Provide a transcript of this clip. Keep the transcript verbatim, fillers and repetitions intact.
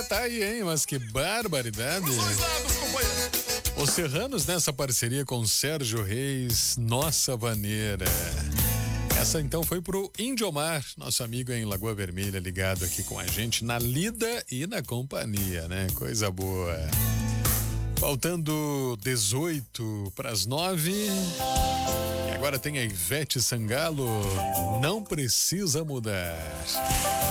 tá aí, hein? Mas que barbaridade. Os Serranos nessa parceria com Sérgio Reis, Nossa Vaneira. Essa então foi pro Indiomar, nosso amigo em Lagoa Vermelha, ligado aqui com a gente na lida e na companhia, né? Coisa boa. Faltando dezoito para as nove. E agora tem a Ivete Sangalo, Não Precisa Mudar.